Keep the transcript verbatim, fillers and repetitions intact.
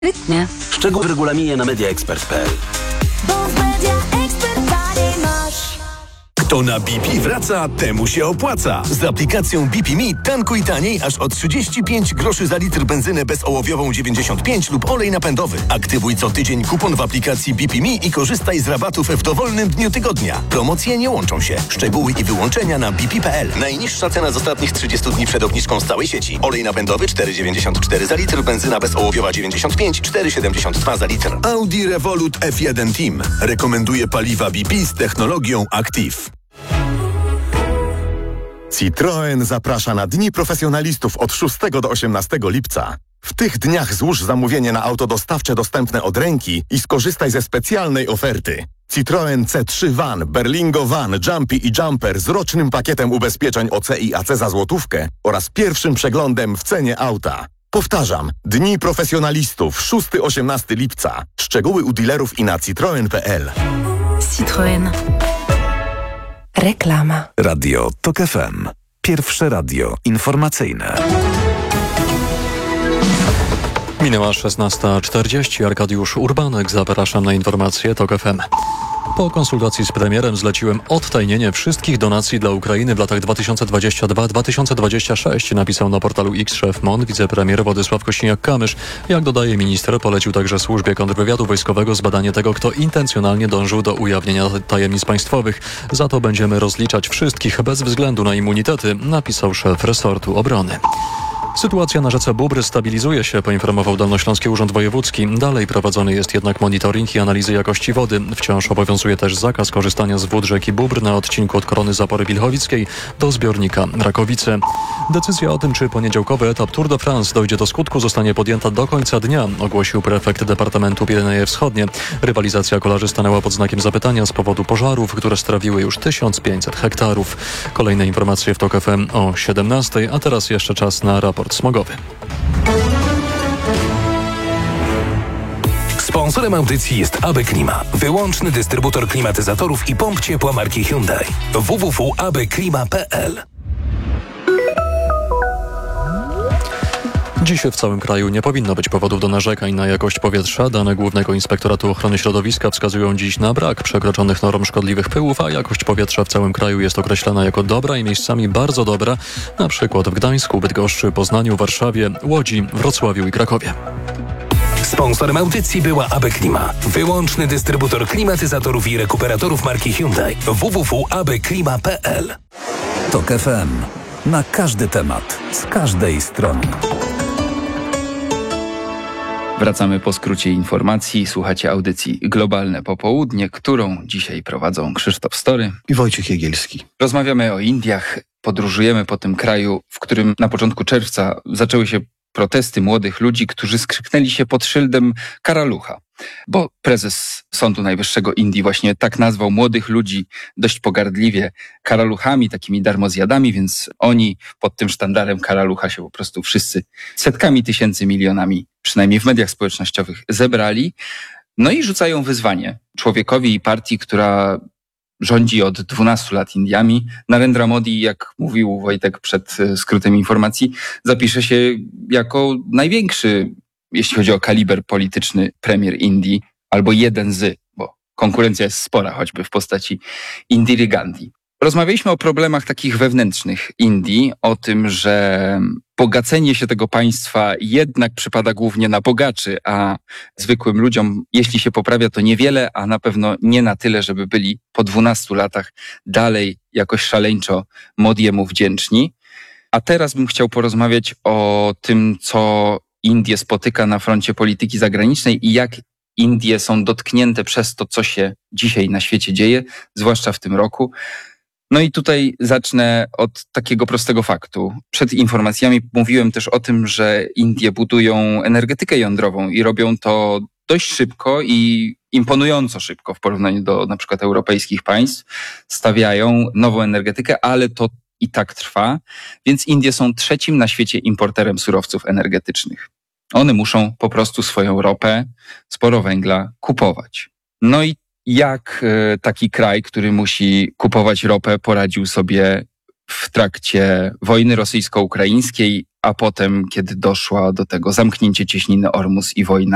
Rytmie. Szczegóły w regulaminie na media expert kropka p l. Bo w Media Expert taniej masz. Kto na B P wraca, temu się opłaca. Z aplikacją B P Me tankuj taniej aż o trzydzieści pięć groszy za litr benzynę bezołowiową dziewięćdziesiąt pięć lub olej napędowy. Aktywuj co tydzień kupon w aplikacji B P Me i korzystaj z rabatów w dowolnym dniu tygodnia. Promocje nie łączą się. Szczegóły i wyłączenia na b p kropka p l. Najniższa cena z ostatnich trzydziestu dni przed obniżką z całej sieci. Olej napędowy cztery dziewięćdziesiąt cztery za litr, benzyna bezołowiowa dziewięćdziesiąt pięć, cztery siedemdziesiąt dwa za litr. Audi Revolut F jeden Team rekomenduje paliwa B P z technologią Active. Citroen zaprasza na Dni Profesjonalistów od szóstego do osiemnastego lipca. W tych dniach złóż zamówienie na auto dostawcze dostępne od ręki i skorzystaj ze specjalnej oferty. Citroen C trzy Van, Berlingo Van, Jumpy i Jumper z rocznym pakietem ubezpieczeń O C i A C za złotówkę oraz pierwszym przeglądem w cenie auta. Powtarzam, Dni Profesjonalistów szóstego do osiemnastego lipca. Szczegóły u dealerów i na citroen kropka p l. Citroen. Reklama. Radio Tok F M. Pierwsze radio informacyjne. Minęła szesnasta czterdzieści. Arkadiusz Urbanek. Zapraszam na informacje Tok F M. Po konsultacji z premierem zleciłem odtajnienie wszystkich donacji dla Ukrainy w latach dwa tysiące dwudziestym drugim do dwa tysiące dwudziestego szóstego, napisał na portalu X szef M O N, wicepremier Władysław Kośniak-Kamysz. Jak dodaje minister, polecił także służbie kontrwywiadu wojskowego zbadanie tego, kto intencjonalnie dążył do ujawnienia tajemnic państwowych. Za to będziemy rozliczać wszystkich bez względu na immunitety, napisał szef resortu obrony. Sytuacja na rzece Bóbr stabilizuje się, poinformował Dolnośląski Urząd Wojewódzki. Dalej prowadzony jest jednak monitoring i analizy jakości wody. Wciąż obowiązuje też zakaz korzystania z wód rzeki Bóbr na odcinku od Korony Zapory Pilchowickiej do zbiornika Rakowice. Decyzja o tym, czy poniedziałkowy etap Tour de France dojdzie do skutku, zostanie podjęta do końca dnia, ogłosił prefekt Departamentu Pireneje Wschodnie. Rywalizacja kolarzy stanęła pod znakiem zapytania z powodu pożarów, które strawiły już tysiąc pięćset hektarów. Kolejne informacje w Tok F M o siedemnastej, a teraz jeszcze czas na raport smogowy. Sponsorem audycji jest A B Klima, wyłączny dystrybutor klimatyzatorów i pomp ciepła marki Hyundai. w w w kropka a b klima kropka p l. Dziś w całym kraju nie powinno być powodów do narzekań na jakość powietrza. Dane Głównego Inspektoratu Ochrony Środowiska wskazują dziś na brak przekroczonych norm szkodliwych pyłów, a jakość powietrza w całym kraju jest określana jako dobra i miejscami bardzo dobra, na przykład w Gdańsku, Bydgoszczy, Poznaniu, Warszawie, Łodzi, Wrocławiu i Krakowie. Sponsorem audycji była A B Klima, wyłączny dystrybutor klimatyzatorów i rekuperatorów marki Hyundai. w w w kropka a b klima kropka p l. Tok F M. Na każdy temat, z każdej strony. Wracamy po skrócie informacji. Słuchacie audycji Globalne Popołudnie, którą dzisiaj prowadzą Krzysztof Story i Wojciech Jagielski. Rozmawiamy o Indiach. Podróżujemy po tym kraju, w którym na początku czerwca zaczęły się protesty młodych ludzi, którzy skrzyknęli się pod szyldem Karalucha. Bo prezes Sądu Najwyższego Indii właśnie tak nazwał młodych ludzi dość pogardliwie karaluchami, takimi darmozjadami, więc oni pod tym sztandarem Karalucha się po prostu wszyscy setkami tysięcy, milionami, przynajmniej w mediach społecznościowych, zebrali. No i rzucają wyzwanie człowiekowi i partii, która rządzi od dwunastu lat Indiami. Narendra Modi, jak mówił Wojtek przed skrótem informacji, zapisze się jako największy, jeśli chodzi o kaliber polityczny, premier Indii, albo jeden z, bo konkurencja jest spora, choćby w postaci Indiry Gandhi. Rozmawialiśmy o problemach takich wewnętrznych Indii, o tym, że bogacenie się tego państwa jednak przypada głównie na bogaczy, a zwykłym ludziom, jeśli się poprawia, to niewiele, a na pewno nie na tyle, żeby byli po dwunastu latach dalej jakoś szaleńczo Modiemu wdzięczni. A teraz bym chciał porozmawiać o tym, co Indie spotyka na froncie polityki zagranicznej i jak Indie są dotknięte przez to, co się dzisiaj na świecie dzieje, zwłaszcza w tym roku. No i tutaj zacznę od takiego prostego faktu. Przed informacjami mówiłem też o tym, że Indie budują energetykę jądrową i robią to dość szybko i imponująco szybko w porównaniu do na przykład europejskich państw. Stawiają nową energetykę, ale to i tak trwa, więc Indie są trzecim na świecie importerem surowców energetycznych. One muszą po prostu swoją ropę, sporo węgla kupować. No i jak taki kraj, który musi kupować ropę, poradził sobie w trakcie wojny rosyjsko-ukraińskiej, a potem, kiedy doszła do tego zamknięcie cieśniny Ormus i wojna